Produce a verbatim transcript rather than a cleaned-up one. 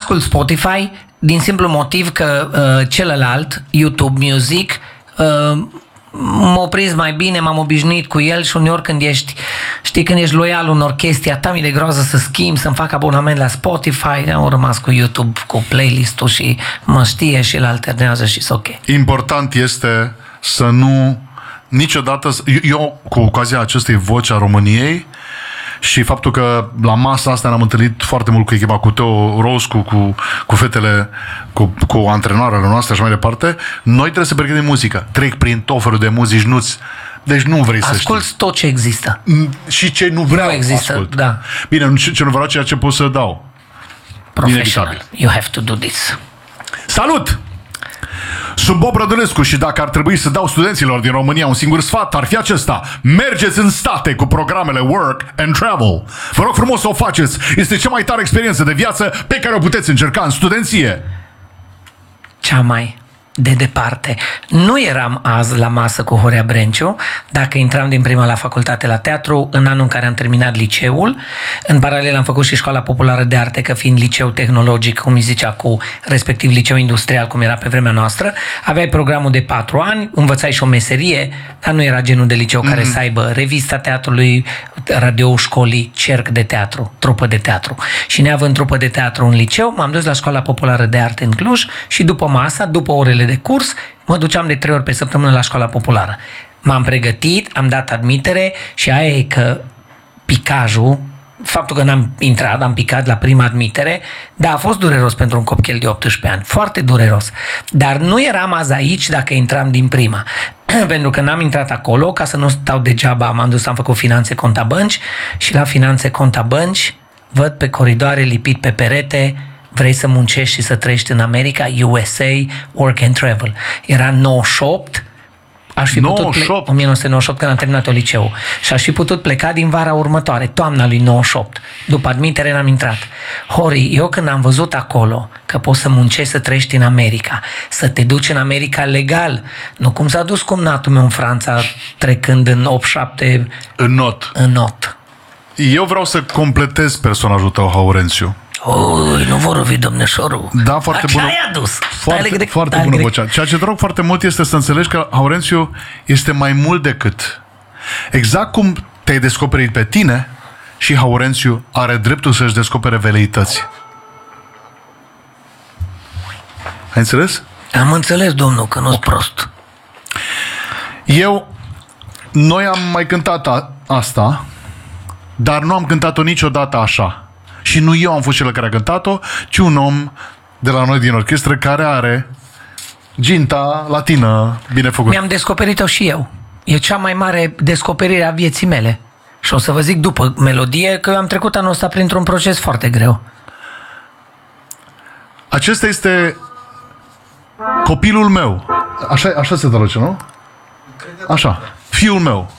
N-ascult Spotify din simplu motiv că uh, celălalt, YouTube Music, uh, m-a prins mai bine, m-am obișnuit cu el și uneori când ești, știi, când ești loial unor chestii, atât mi de groază să schimb, să-mi fac abonament la Spotify, am rămas cu YouTube, cu playlist-ul și mă știe și îl alternează și s-o ok. Important este să nu niciodată... Eu, cu ocazia acestei voci a României și faptul că la masa asta ne-am întâlnit foarte mult cu echipa, cu Teo Roscu, cu, cu fetele, cu, cu antrenoarele noastre și mai departe, noi trebuie să pregătim muzică. Trec prin tot felul de muzici, nu-ți... Deci nu vrei să știi. Asculți tot ce există. Și ce nu vreau, Nu există, ascult. da. Bine, ce, ce nu vreau, ceea ce pot să dau. Professional. You have to do this. Salut! Sunt Bob Rădulescu și dacă ar trebui să dau studenților din România un singur sfat, ar fi acesta. Mergeți în state cu programele Work and Travel. Vă rog frumos să o faceți. Este cea mai tare experiență de viață pe care o puteți încerca în studenție. Cea mai de departe. Nu eram azi la masă cu Horea Brenciu, dacă intram din prima la facultate la teatru, în anul în care am terminat liceul. În paralel am făcut și Școala Populară de Arte, că fiind liceu tehnologic, cum îi zicea, cu respectiv liceu industrial, cum era pe vremea noastră, aveai programul de patru ani, învățai și o meserie, dar nu era genul de liceu mm-hmm. care să aibă revista teatrului, radio școlii, cerc de teatru, trupă de teatru. Și neavând trupă de teatru în liceu, m-am dus la Școala Populară de Arte în Cluj și după masa, după orele de curs, mă duceam de trei ori pe săptămână la Școala Populară. M-am pregătit, am dat admitere și aia e că picajul, faptul că n-am intrat, am picat la prima admitere, da, a fost dureros pentru un copil de optsprezece ani, foarte dureros. Dar nu eram azi aici dacă intram din prima. Pentru că n-am intrat acolo, ca să nu stau degeaba, m-am dus, am făcut finanțe contabănci și la finanțe contabănci văd pe coridoare lipit pe perete: vrei să muncești și să trăiești în America, U S A, Work and Travel. Era nouăzeci și opt, aș fi nouăzeci și opt. putut pleca, o mie nouă sute nouăzeci și opt, când am terminat o liceu, și aș fi putut pleca din vara următoare, toamna lui nouăzeci și opt. După admitere n-am intrat. Hori, eu când am văzut acolo că poți să muncești, să trăiești în America, să te duci în America legal, nu cum s-a dus cumnatul meu în Franța, trecând în optzeci și șapte În not. în not. Eu vreau să completez personajul tău, Haurențiu. Ui, nu vor fi domneșorul. Da, foarte Așa bună. i-a dus. Foarte, Grec, foarte da, bună grec. vocea. Ceea ce te rog foarte mult este să înțelegi că Haurențiu este mai mult decât. Exact cum te-ai descoperit pe tine, și Haurențiu are dreptul să-și descopere veleități. Ai înțeles? Am înțeles, domnul, că nu-s prost. Eu, noi am mai cântat a, asta, dar nu am cântat-o niciodată așa. Și nu eu am fost cel care a cântat-o, ci un om de la noi din orchestră care are ginta latină bine făcută. Mi-am descoperit-o și eu. E cea mai mare descoperire a vieții mele. Și o să vă zic după melodie că am trecut anul ăsta printr-un proces foarte greu. Acesta este copilul meu. Așa, așa se traduce, nu? Așa. Fiul meu.